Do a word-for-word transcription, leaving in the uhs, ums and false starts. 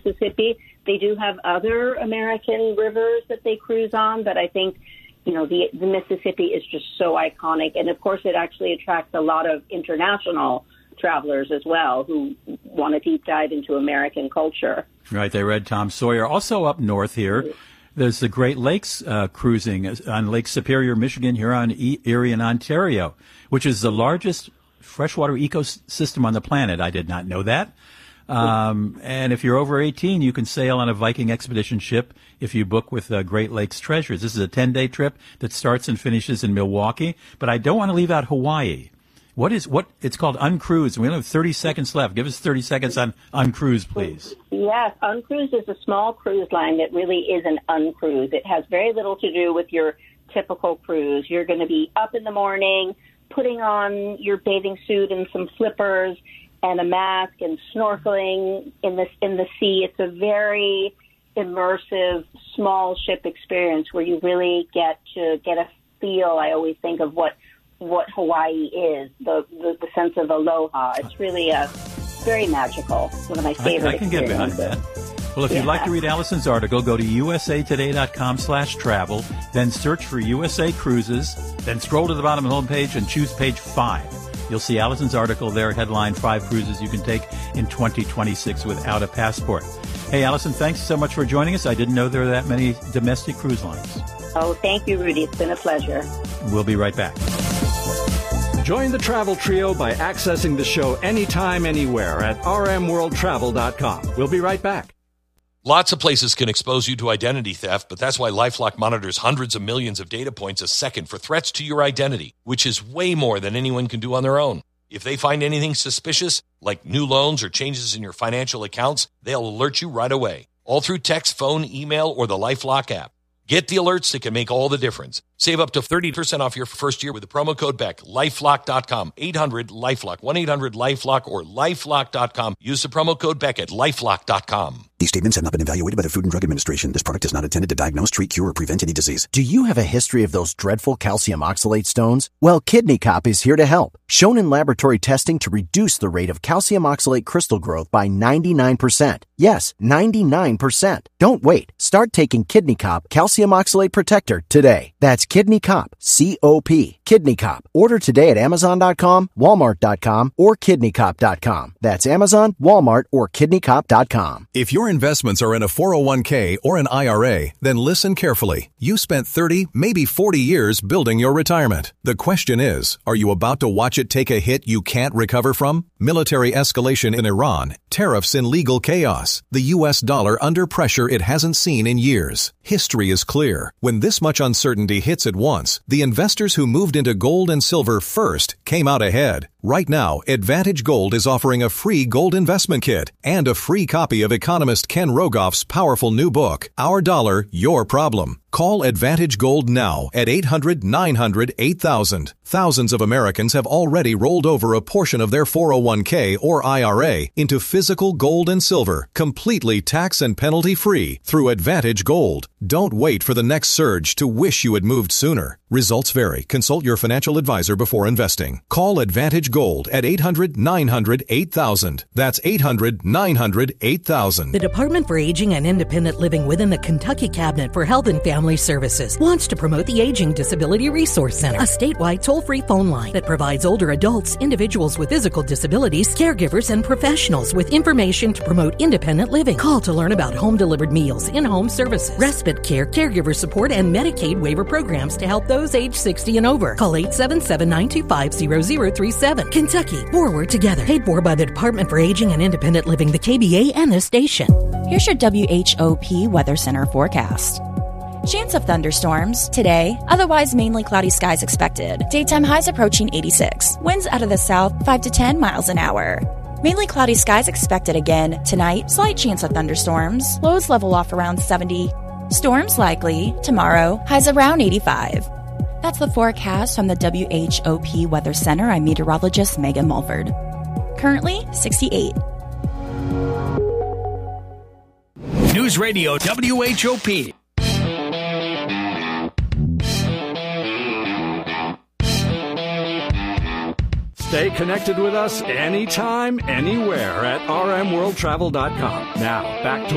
Mississippi. They do have other American rivers that they cruise on, but I think, you know, the, the Mississippi is just so iconic. And, of course, it actually attracts a lot of international travelers as well who want to deep dive into American culture. Right. They read Tom Sawyer. Also up north here, there's the Great Lakes uh, cruising on Lake Superior, Michigan, Huron, e- Erie, and Ontario, which is the largest freshwater ecosystem on the planet. I did not know that. Um, and if you're over eighteen, you can sail on a Viking expedition ship if you book with uh, Great Lakes Treasures. This is a ten-day trip that starts and finishes in Milwaukee. But I don't want to leave out Hawaii. What is what? It's called Uncruise. We only have thirty seconds left. Give us thirty seconds on Uncruise, please. Yes, Uncruise is a small cruise line that really is an uncruise. It has very little to do with your typical cruise. You're going to be up in the morning, putting on your bathing suit and some flippers and a mask and snorkeling in the in the sea. It's a very immersive small ship experience where you really get to get a feel. I always think of what what Hawaii is, the the, the sense of aloha. It's really a very magical. One of my favorite. I, I can get behind that. Well, if yeah. you'd like to read Allison's article, go to usatoday.com slash travel, then search for U S A Cruises, then scroll to the bottom of the homepage and choose page five. You'll see Allison's article there, headline Five Cruises You Can Take in twenty twenty-six Without a Passport. Hey, Allison, thanks so much for joining us. I didn't know there were that many domestic cruise lines. Oh, thank you, Rudy. It's been a pleasure. We'll be right back. Join the Travel Trio by accessing the show anytime, anywhere at r m world travel dot com. We'll be right back. Lots of places can expose you to identity theft, but that's why LifeLock monitors hundreds of millions of data points a second for threats to your identity, which is way more than anyone can do on their own. If they find anything suspicious, like new loans or changes in your financial accounts, they'll alert you right away, all through text, phone, email, or the LifeLock app. Get the alerts that can make all the difference. Save up to thirty percent off your first year with the promo code Beck. lifelock dot com, eight hundred LifeLock, one eight hundred LifeLock, or lifelock dot com. Use the promo code Beck at lifelock dot com. These statements have not been evaluated by the Food and Drug Administration. This product is not intended to diagnose, treat, cure, or prevent any disease. Do you have a history of those dreadful calcium oxalate stones? Well, Kidney Cop is here to help. Shown in laboratory testing to reduce the rate of calcium oxalate crystal growth by ninety-nine percent. Yes, ninety-nine percent. Don't wait. Start taking Kidney Cop Calcium Oxalate Protector today. That's Kidney Cop, C O P. Kidney Cop. Order today at amazon dot com, walmart dot com, or kidney cop dot com. That's Amazon, Walmart, or kidney cop dot com. If your investments are in a four oh one k or an I R A, then listen carefully. You spent thirty, maybe forty years building your retirement. The question is, are you about to watch it take a hit you can't recover from? Military escalation in Iran, tariffs and legal chaos, the U S dollar under pressure it hasn't seen in years. History is clear. When this much uncertainty hits at once, the investors who moved into gold and silver first came out ahead. Right now, Advantage Gold is offering a free gold investment kit and a free copy of economist Ken Rogoff's powerful new book, Our Dollar, Your Problem. Call Advantage Gold now at eight hundred, nine hundred, eight thousand. Thousands of Americans have already rolled over a portion of their four oh one k or I R A into physical gold and silver, completely tax and penalty free through Advantage Gold. Don't wait for the next surge to wish you had moved sooner. Results vary. Consult your financial advisor before investing. Call Advantage Gold at eight hundred, nine hundred, eight thousand. That's eight hundred, nine hundred, eight thousand. The Department for Aging and Independent Living within the Kentucky Cabinet for Health and Family Services wants to promote the Aging Disability Resource Center, a statewide toll-free phone line that provides older adults, individuals with physical disabilities, caregivers, and professionals with information to promote independent living. Call to learn about home-delivered meals, in-home services, respite care, caregiver support, and Medicaid waiver programs to help those age sixty and over. Call eight seven seven, nine two five, zero zero three seven. Kentucky, forward together. Paid for by the Department for Aging and Independent Living, the K B A, and this station. Here's your W H O P Weather Center forecast. Chance of thunderstorms today, otherwise mainly cloudy skies expected. Daytime highs approaching eighty-six. Winds out of the south five to ten miles an hour. Mainly cloudy skies expected again tonight. Slight chance of thunderstorms. Lows level off around seventy. Storms likely tomorrow. Highs around eighty-five. That's the forecast from the W H O P Weather Center. I'm meteorologist Megan Mulford. Currently sixty-eight. News Radio W H O P. Stay connected with us anytime, anywhere at r m world travel dot com. Now, back to